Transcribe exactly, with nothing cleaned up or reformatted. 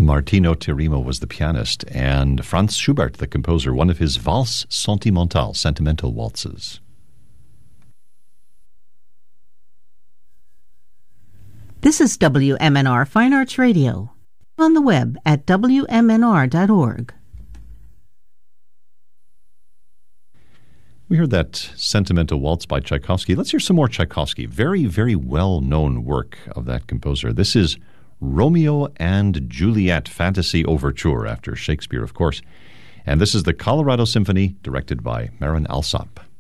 Martino Tirimo was the pianist, and Franz Schubert, the composer, one of his Valse Sentimentale, sentimental waltzes. This is W M N R Fine Arts Radio, on the web at W M N R dot org. We heard that Sentimental Waltz by Tchaikovsky. Let's hear some more Tchaikovsky. Very, very well-known work of that composer. This is Romeo and Juliet Fantasy Overture, after Shakespeare, of course. And this is the Colorado Symphony, directed by Marin Alsop.